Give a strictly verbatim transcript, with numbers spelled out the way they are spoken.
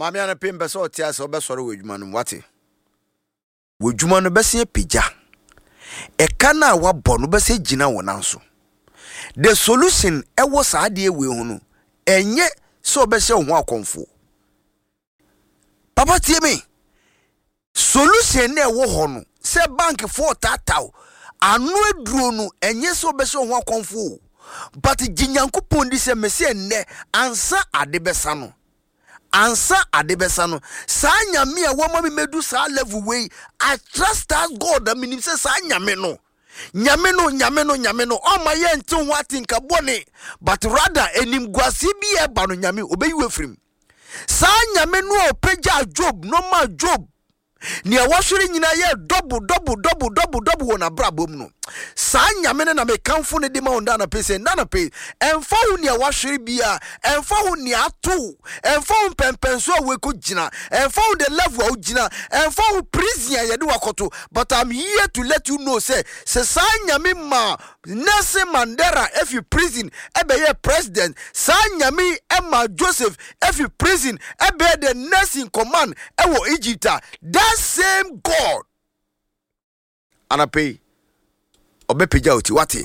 Mami ana pembe so tia so obesore wedwuma no wate. Wedwuma no bese pija. E kana wabɔ no bese gina wonanso. The solution e wo saade we hu no. Enye so obese ho akonfo. Papa tie me. Solution na e wo ho no. Se bank for tataw. Anu eduro no enye so obese ho akonfo. But jinyankopon di se mese enne ansa adebesa no. Ansa adebesa no sa nyame a woma me medu sa level way I trust that God that meaning say sa nyame no nyame no nyame no nyame no o ma ye nti ho atinka bone but rather enim guase bi e ba no nyame obeyi afrim sa nyame no opagya Job no ma Job ni a wahwere nyina ye double double double double double wona brabom no sa nyame na me kanfo ne de ma onda na pese nda na pe emfa hu ni a wahwere bia emfa hu ni ato emfa hu pempenso we ko gina emfa hu the level o gina emfa hu prison ye de wakoto but I'm here to let you know say se sa nyame ma Nelson Mandela if you prison e be ye president sa nyame e ma Joseph if you prison e be the next in command e wo Egypt. That same God anapay obepeja oti wate